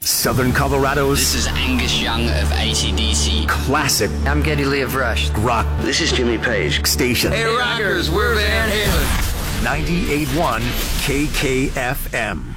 Southern Colorado's This is Angus Young of AC/DC. classic I'm Geddy Lee of Rush. rock This is Jimmy Page. station. Hey, rockers, we're Van Halen. 98.1 KKFM.